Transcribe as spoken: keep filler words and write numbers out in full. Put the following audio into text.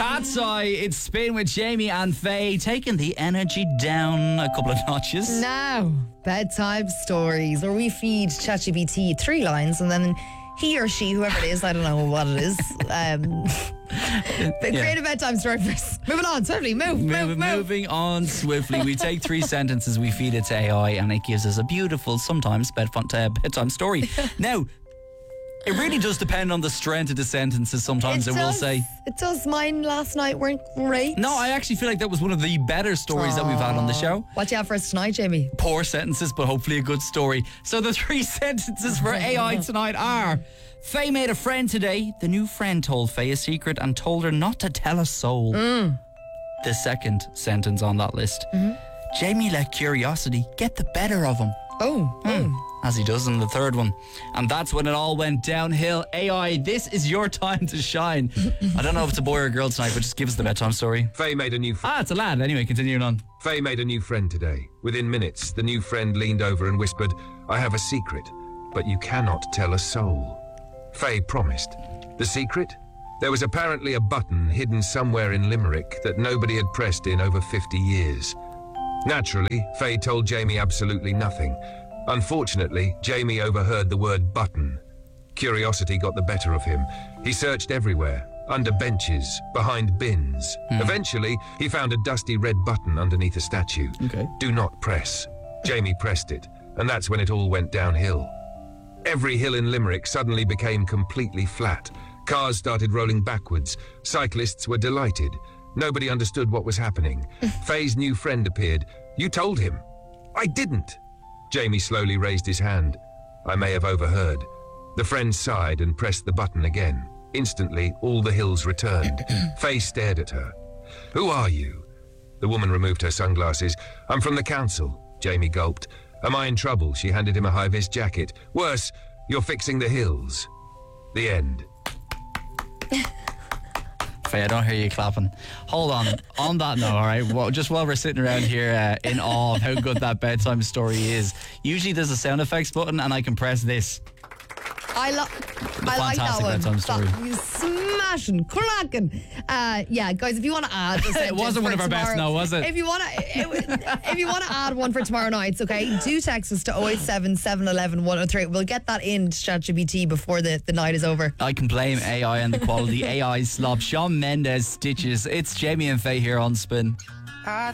Cat's Eye, it's Spin with Jamie and Faye, taking the energy down a couple of notches. Now, bedtime stories, where we feed ChatGPT three lines and then he or she, whoever it is, I don't know what it is, um, but create a bedtime story for us. Moving on, swiftly, move, move, move. Moving on swiftly, we take three sentences, we feed it to A I, and it gives us a beautiful, sometimes bedtime, uh, bedtime story. Now, it really does depend on the strength of the sentences sometimes, It I will does. say. It does. Mine last night weren't great. No, I actually feel like that was one of the better stories that we've had on the show. What do you have for us tonight, Jamie? Poor sentences, but hopefully a good story. So the three sentences for A I tonight are: Faye made a friend today. The new friend told Faye a secret and told her not to tell a soul. Mm. The second sentence on that list: mm-hmm. Jamie let curiosity get the better of him. Oh, Mm. As he does in the third one. And that's when it all went downhill. A I, this is your time to shine. I don't know if it's a boy or a girl tonight, but just give us the bedtime story. Faye made a new friend. Ah, it's a lad. Anyway, continuing on. Faye made a new friend today. Within minutes, the new friend leaned over and whispered, "I have a secret, but you cannot tell a soul." Faye promised. The secret? There was apparently a button hidden somewhere in Limerick that nobody had pressed in over fifty years. Naturally, Faye told Jamie absolutely nothing. Unfortunately, Jamie overheard the word button. Curiosity got the better of him. He searched everywhere, under benches, behind bins. Hmm. Eventually, he found a dusty red button underneath a statue. Okay. Do not press. Jamie pressed it, and that's when it all went downhill. Every hill in Limerick suddenly became completely flat. Cars started rolling backwards. Cyclists were delighted. Nobody understood what was happening. Faye's new friend appeared. "You told him." "I didn't." Jamie slowly raised his hand. "I may have overheard." The friend sighed and pressed the button again. Instantly, all the hills returned. Faye stared at her. "Who are you?" The woman removed her sunglasses. "I'm from the council." Jamie gulped. "Am I in trouble?" She handed him a high-vis jacket. "Worse, you're fixing the hills." The end. Faye, I don't hear you clapping. Hold on. On that note, all right, well, just while we're sitting around here uh, in awe of how good that bedtime story is, usually there's a sound effects button and I can press this. I, lo- I like that fantastic one. bedtime story. That is smashing, cracking. Uh, yeah, guys, if you want to add, a It wasn't one of our tomorrow, best, no, was it? If you want to, if you want to add one for tomorrow night, okay, do text us to oh eight seven, seven one one, one oh three. We'll get that in to ChatGPT before the, the night is over. I can blame A I and the quality. A I slop. Shawn Mendes stitches. It's Jamie and Faye here on Spin.